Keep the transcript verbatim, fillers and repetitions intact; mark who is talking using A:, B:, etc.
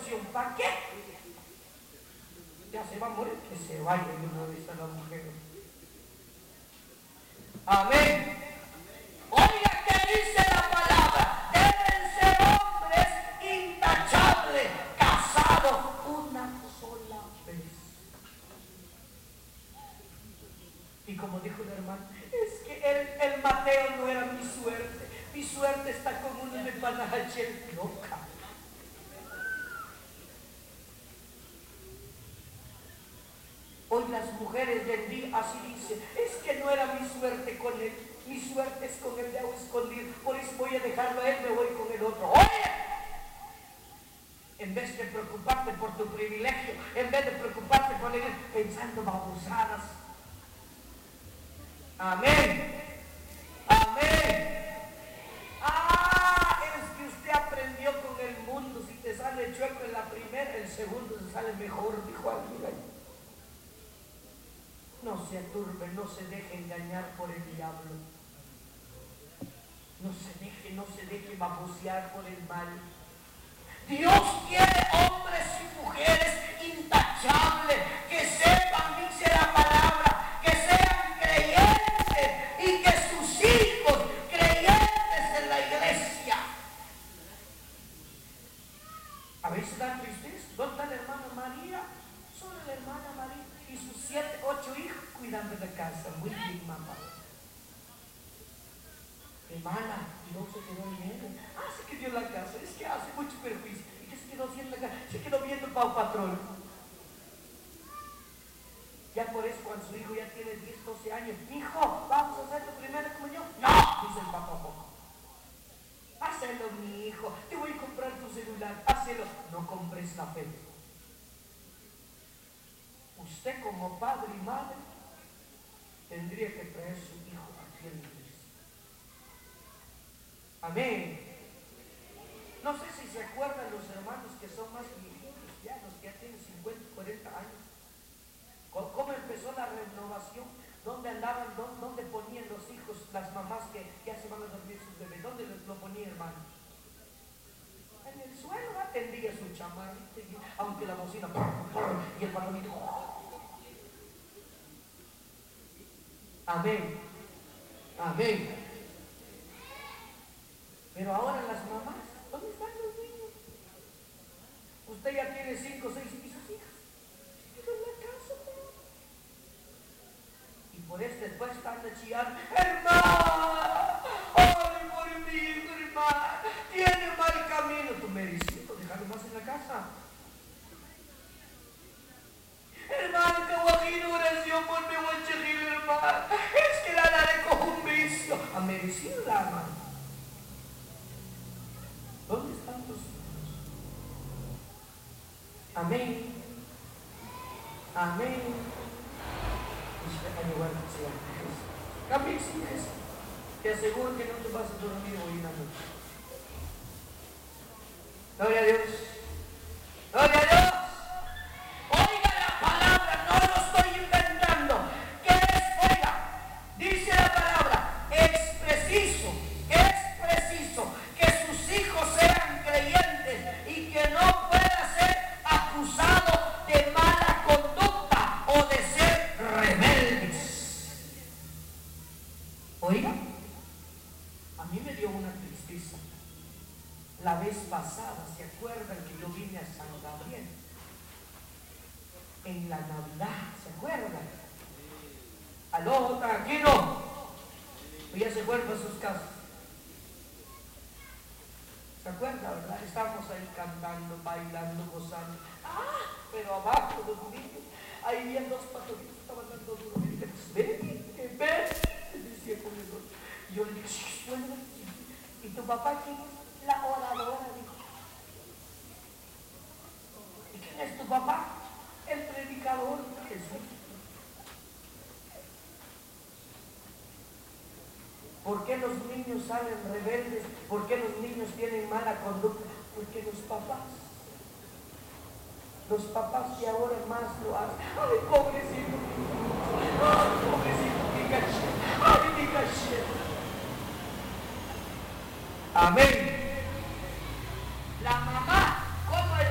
A: depresión. ¿Para qué? Ya se va a morir, que se vaya de una vez a la mujer. Amén. Oiga, ¿qué dice la palabra? Deben ser hombres intachables, casados una sola vez. Y como dijo el hermano, es que el, el Mateo no era mi suerte. Mi suerte está con uno de Panajachel. Loca. Hoy las mujeres del día así dicen, es que no era mi suerte con él, mi suerte es con el dedo escondido, por eso voy a dejarlo a él, me voy con el otro. Oye, en vez de preocuparte por tu privilegio, en vez de preocuparte por él, pensando babosadas. Amén, amén. Ah, es que usted aprendió con el mundo, si te sale chueco en la primera, el segundo se sale mejor, dijo alguien ahí. No se aturbe, no se deje engañar por el diablo. No se deje, no se deje babosear por el mal. Dios quiere hombres y mujeres intachables, que sepan, dice la palabra, que sean creyentes y que sus hijos creyentes en la iglesia. A veces dan tristeza. ¿Dónde está la hermana María? Solo la hermana María y sus siete, ocho hijos cuidando de casa. Muy bien, mamá. Hermana, y no se quedó en él. Ah, se quedó en la casa. Es que hace mucho perjuicio. ¿Y que se quedó así en la casa? Se quedó viendo Pau Patrón. Ya por eso cuando su hijo ya tiene diez, doce años, hijo, vamos a hacer tu primera comunión. No, dice el papá. Hacelo, mi hijo. Te voy a comprar tu celular. Hacelo. No compres la fe. Usted como padre y madre tendría que traer su hijo aquí en la iglesia. Amén. No sé si se acuerdan los hermanos que son más viejitos ya, los que ya tienen cincuenta, cuarenta años. ¿Cómo empezó la renovación? ¿Dónde andaban? ¿Dónde ponían los hijos, las mamás que ya se van a dormir sus bebés? ¿Dónde lo ponían, hermano? En el suelo, ¿no? Tendría su chamarrita, aunque la bocina y el balonito. Amén, amén. Pero ahora las mamás, ¿dónde están los niños? Usted ya tiene cinco, seis y sus hijas. Pero en la casa, ¿no? Y por eso después están de chillar, hermano, ay, por mi hijo, hermano, tiene mal camino. Tu merecido, dejarlo más en la casa. Hermano, que guajino oración por mi guachajil, hermano. Es que la daré con un vicio. Ha merecido la hermano. ¿Dónde están tus hijos? Amén. Amén. Amén, hijas. Te aseguro que no te vas a dormir hoy en la noche. Gloria a Dios. Gloria a Dios. Oiga la palabra, no lo estoy inventando. ¿Qué es? Oiga, dice la palabra, es preciso, es preciso que sus hijos sean creyentes y que no pueda ser acusado de mala conducta o de ser rebeldes. Oiga, a mí me dio una tristeza. La vez pasada, ¿se acuerdan que yo vine a San Gabriel? En la Navidad, ¿se acuerdan? Aló, tranquilo. Pues ya se fueron a sus casas. ¿Se acuerdan, verdad? Estamos ahí cantando, bailando, gozando. Ah, pero abajo los niños, ahí había dos patojos, estaban dando duro. Me dije, ven, ven, ven, decía con el otro. Y yo le dije, bueno, ¿y tu papá quién es? La oradora, dijo. ¿Y quién es tu papá? El predicador, Jesús. ¿Por qué los niños salen rebeldes? ¿Por qué los niños tienen mala conducta? Porque los papás, los papás que ahora más lo hacen. ¡Ay, pobrecito! ¡Ay, pobrecito! ¡Mi caché! ¡Ay, mi caché! Amén.